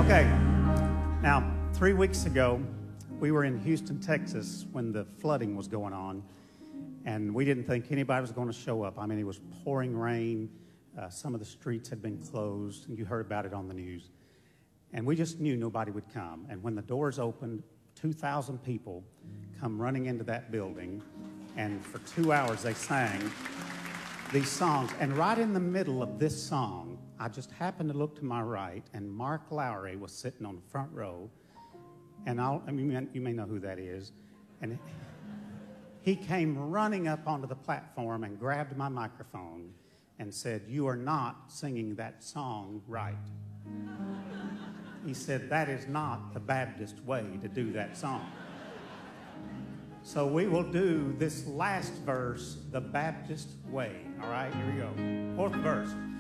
Okay, now 3 weeks ago, we were in Houston, Texas when the flooding was going on, and we didn't think anybody was going to show up. I mean, it was pouring rain. Some of the streets had been closed, and you heard about it on the news. And we just knew nobody would come. And when the doors opened, 2,000 people come running into that building, and for 2 hours they sang these songs. And right in the middle of this song, I just happened to look to my right, and Mark Lowry was sitting on the front row. And you may know who that is. And he came running up onto the platform and grabbed my microphone and said, "You are not singing that song right." He said, "That is not the Baptist way to do that song." So we will do this last verse the Baptist way. All right, here we go. Fourth verse.